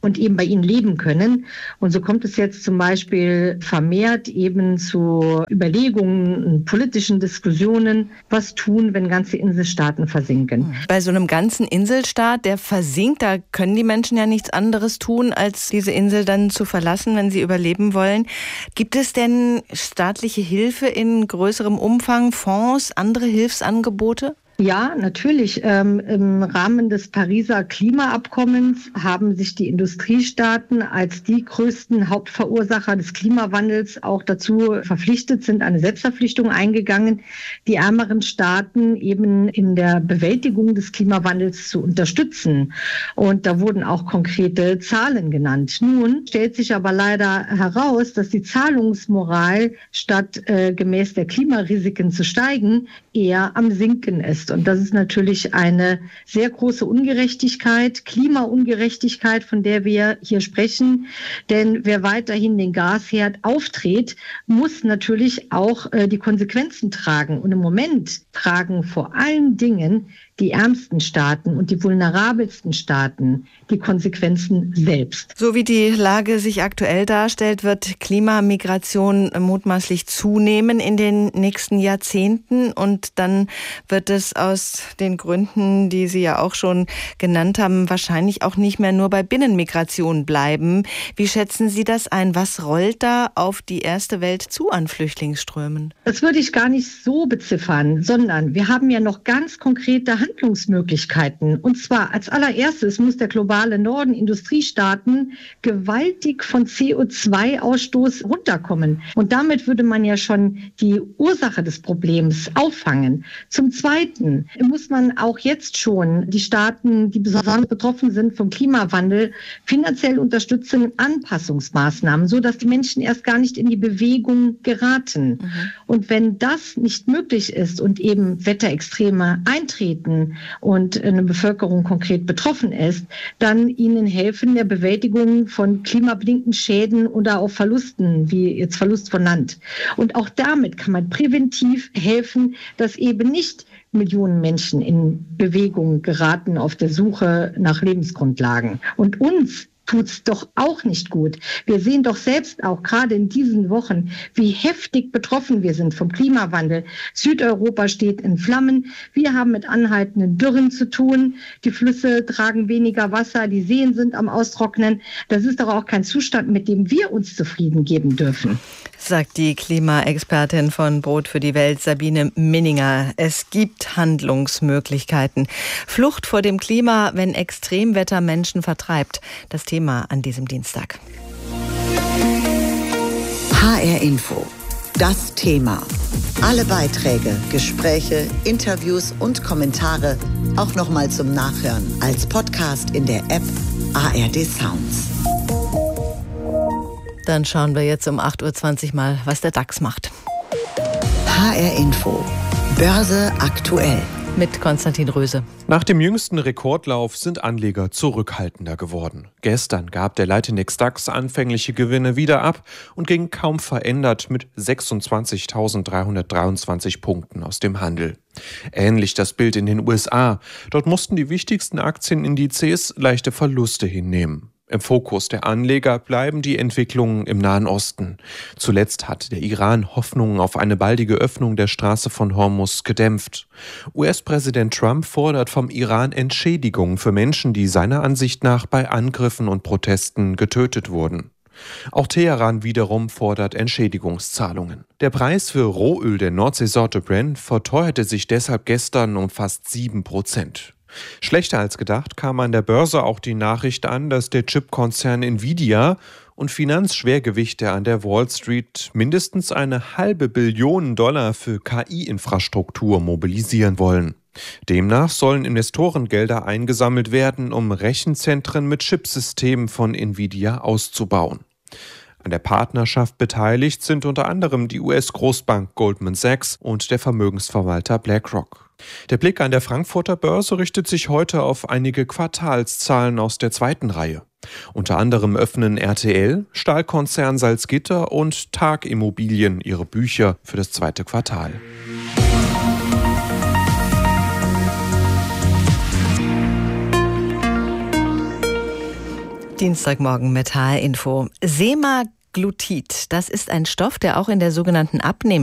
und eben bei ihnen leben können. Und so kommt es jetzt zum Beispiel vermehrt eben zu Überlegungen, politischen Diskussionen, was tun, wenn ganze Inselstaaten versinken. Bei so einem ganzen Inselstaat, der versinkt, da können die Menschen ja nichts anderes tun, als diese Insel dann zu verlassen, wenn sie überleben wollen. Gibt es denn staatliche Hilfe in größerem Umfang, Fonds, andere Hilfsangebote? Ja, natürlich. Ähm, im Rahmen des Pariser Klimaabkommens haben sich die Industriestaaten als die größten Hauptverursacher des Klimawandels auch dazu verpflichtet, sind eine Selbstverpflichtung eingegangen, die ärmeren Staaten eben in der Bewältigung des Klimawandels zu unterstützen. Und da wurden auch konkrete Zahlen genannt. Nun stellt sich aber leider heraus, dass die Zahlungsmoral statt äh, gemäß der Klimarisiken zu steigen, eher am Sinken ist. Und das ist natürlich eine sehr große Ungerechtigkeit, Klimaungerechtigkeit, von der wir hier sprechen. Denn wer weiterhin den Gasherd aufdreht, muss natürlich auch äh, die Konsequenzen tragen. Und im Moment tragen vor allen Dingen die ärmsten Staaten und die vulnerabelsten Staaten die Konsequenzen selbst. So wie die Lage sich aktuell darstellt, wird Klimamigration mutmaßlich zunehmen in den nächsten Jahrzehnten. Und dann wird es aus den Gründen, die Sie ja auch schon genannt haben, wahrscheinlich auch nicht mehr nur bei Binnenmigration bleiben. Wie schätzen Sie das ein? Was rollt da auf die erste Welt zu an Flüchtlingsströmen? Das würde ich gar nicht so beziffern, sondern wir haben ja noch ganz konkrete Handlungsmöglichkeiten. Und zwar als allererstes muss der globale Norden, Industriestaaten, gewaltig von C O zwei Ausstoß runterkommen. Und damit würde man ja schon die Ursache des Problems auffangen. Zum Zweiten muss man auch jetzt schon die Staaten, die besonders betroffen sind vom Klimawandel, finanziell unterstützen, Anpassungsmaßnahmen, sodass die Menschen erst gar nicht in die Bewegung geraten. Mhm. Und wenn das nicht möglich ist und eben Wetterextreme eintreten und eine Bevölkerung konkret betroffen ist, dann ihnen helfen der Bewältigung von klimabedingten Schäden oder auch Verlusten, wie jetzt Verlust von Land. Und auch damit kann man präventiv helfen, dass eben nicht Millionen Menschen in Bewegung geraten auf der Suche nach Lebensgrundlagen. Und uns tut's doch auch nicht gut. Wir sehen doch selbst auch gerade in diesen Wochen, wie heftig betroffen wir sind vom Klimawandel. Südeuropa steht in Flammen. Wir haben mit anhaltenden Dürren zu tun. Die Flüsse tragen weniger Wasser. Die Seen sind am Austrocknen. Das ist doch auch kein Zustand, mit dem wir uns zufrieden geben dürfen. Sagt die Klimaexpertin von Brot für die Welt, Sabine Minninger. Es gibt Handlungsmöglichkeiten. Flucht vor dem Klima, wenn Extremwetter Menschen vertreibt. Das Thema an diesem Dienstag. H R Info. Das Thema. Alle Beiträge, Gespräche, Interviews und Kommentare auch nochmal zum Nachhören als Podcast in der App A R D Sounds. Dann schauen wir jetzt um acht Uhr zwanzig mal, was der DAX macht. H R Info. Börse aktuell. Mit Konstantin Röse. Nach dem jüngsten Rekordlauf sind Anleger zurückhaltender geworden. Gestern gab der Leitindex DAX anfängliche Gewinne wieder ab und ging kaum verändert mit sechsundzwanzigtausenddreihundertdreiundzwanzig Punkten aus dem Handel. Ähnlich das Bild in den U S A. Dort mussten die wichtigsten Aktienindizes leichte Verluste hinnehmen. Im Fokus der Anleger bleiben die Entwicklungen im Nahen Osten. Zuletzt hat der Iran Hoffnungen auf eine baldige Öffnung der Straße von Hormuz gedämpft. U S-Präsident Trump fordert vom Iran Entschädigungen für Menschen, die seiner Ansicht nach bei Angriffen und Protesten getötet wurden. Auch Teheran wiederum fordert Entschädigungszahlungen. Der Preis für Rohöl der Nordseesorte Brent verteuerte sich deshalb gestern um fast sieben Prozent. Schlechter als gedacht kam an der Börse auch die Nachricht an, dass der Chipkonzern Nvidia und Finanzschwergewichte an der Wall Street mindestens eine halbe Billion Dollar für K I-Infrastruktur mobilisieren wollen. Demnach sollen Investorengelder eingesammelt werden, um Rechenzentren mit Chipsystemen von Nvidia auszubauen. An der Partnerschaft beteiligt sind unter anderem die U S-Großbank Goldman Sachs und der Vermögensverwalter BlackRock. Der Blick an der Frankfurter Börse richtet sich heute auf einige Quartalszahlen aus der zweiten Reihe. Unter anderem öffnen R T L, Stahlkonzern Salzgitter und Tag Immobilien ihre Bücher für das zweite Quartal. Dienstagmorgen mit H R Info. Semaglutid, das ist ein Stoff, der auch in der sogenannten Abnehm